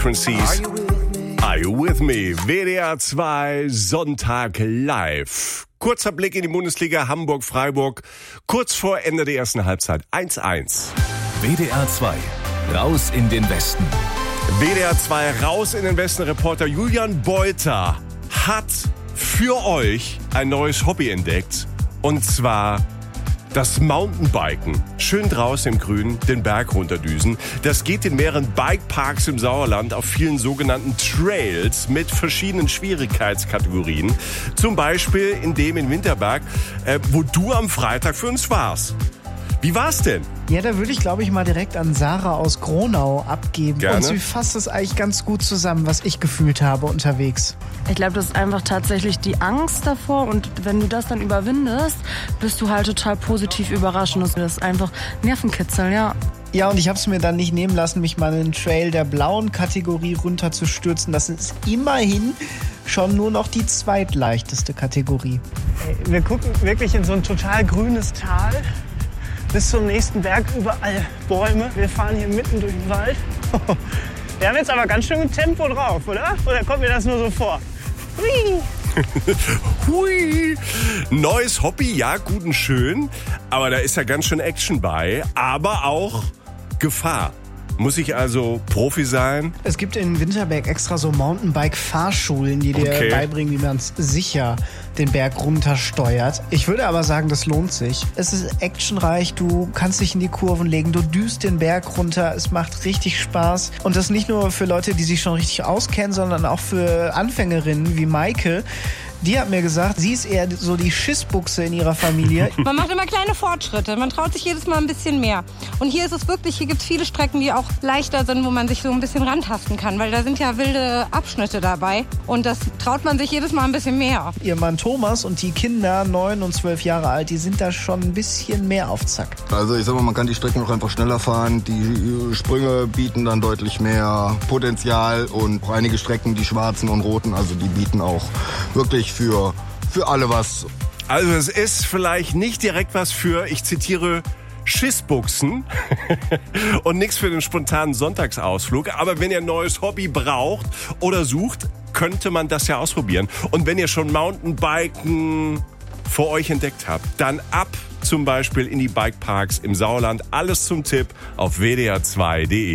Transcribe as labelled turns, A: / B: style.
A: Frequencies. Are you with me? WDR 2 Sonntag live. Kurzer Blick in die Bundesliga Hamburg-Freiburg. Kurz vor Ende der ersten Halbzeit. 1-1.
B: WDR 2 raus in den Westen.
A: WDR 2 raus in den Westen. Reporter Julian Beuter hat für euch ein neues Hobby entdeckt. Und zwar das Mountainbiken. Schön draußen im Grün den Berg runterdüsen. Das geht in mehreren Bikeparks im Sauerland auf vielen sogenannten Trails mit verschiedenen Schwierigkeitskategorien. Zum Beispiel in dem in Winterberg, wo du am Freitag für uns warst. Wie war's denn?
C: Ja, da würde ich, glaube ich, mal direkt an Sarah aus Gronau abgeben.
A: Gerne.
C: Und sie fasst es eigentlich ganz gut zusammen, was ich gefühlt habe unterwegs.
D: Ich glaube, das ist einfach tatsächlich die Angst davor. Und wenn du das dann überwindest, bist du halt total positiv überrascht. Und das ist einfach Nervenkitzel, ja.
C: Ja, und ich habe es mir dann nicht nehmen lassen, mich mal in den Trail der blauen Kategorie runterzustürzen. Das ist immerhin schon nur noch die zweitleichteste Kategorie.
E: Wir gucken wirklich in so ein total grünes Tal. Bis zum nächsten Berg überall Bäume. Wir fahren hier mitten durch den Wald. Wir haben jetzt aber ganz schön Tempo drauf, oder? Oder kommt mir das nur so vor? Hui!
A: Hui! Neues Hobby, ja, gut und schön. Aber da ist ja ganz schön Action bei. Aber auch Gefahr. Muss ich also Profi sein?
C: Es gibt in Winterberg extra so Mountainbike-Fahrschulen, die dir beibringen, wie man sicher den Berg runtersteuert. Ich würde aber sagen, das lohnt sich. Es ist actionreich, du kannst dich in die Kurven legen, du düst den Berg runter, es macht richtig Spaß. Und das nicht nur für Leute, die sich schon richtig auskennen, sondern auch für Anfängerinnen wie Maike. Die hat mir gesagt, sie ist eher so die Schissbuchse in ihrer Familie.
F: Man macht immer kleine Fortschritte, man traut sich jedes Mal ein bisschen mehr. Und hier ist es wirklich, hier gibt es viele Strecken, die auch leichter sind, wo man sich so ein bisschen rantasten kann, weil da sind ja wilde Abschnitte dabei. Und das traut man sich jedes Mal ein bisschen mehr.
C: Ihr Mann Thomas und die Kinder, 9 und 12 Jahre alt, die sind da schon ein bisschen mehr auf Zack.
G: Also ich sag mal, man kann die Strecken auch einfach schneller fahren. Die Sprünge bieten dann deutlich mehr Potenzial und auch einige Strecken, die schwarzen und roten, also die bieten auch wirklich für alle was.
A: Also es ist vielleicht nicht direkt was für, ich zitiere, Schissbuchsen und nichts für den spontanen Sonntagsausflug. Aber wenn ihr ein neues Hobby braucht oder sucht, könnte man das ja ausprobieren. Und wenn ihr schon Mountainbiken für euch entdeckt habt, dann ab zum Beispiel in die Bikeparks im Sauerland. Alles zum Tipp auf wdr2.de.